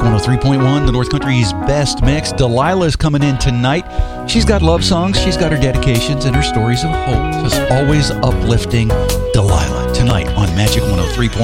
103.1, the North Country's best mix. Delilah's coming in tonight. She's got love songs, she's got her dedications, and her stories of hope. Just always uplifting Delilah tonight on Magic 103.1.